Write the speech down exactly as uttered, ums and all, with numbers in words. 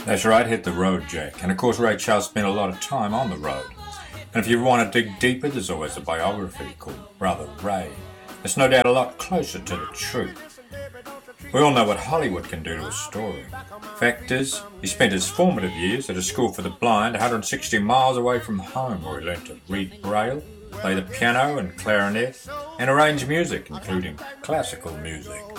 That's right, hit the road, Jack. And of course, Ray Charles spent a lot of time on the road. And if you want to dig deeper, there's always a biography called Brother Ray. It's no doubt a lot closer to the truth. We all know what Hollywood can do to a story. Fact is, he spent his formative years at a school for the blind one hundred sixty miles away from home, where he learned to read Braille, play the piano and clarinet, and arrange music, including classical music.